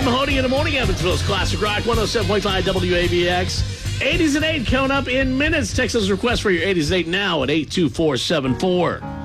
Mahoney in the morning, Evansville's Classic Rock, 107.5 WABX. 80s at 8 coming up in minutes. Text us a request for your 80s at 8 now at 82474.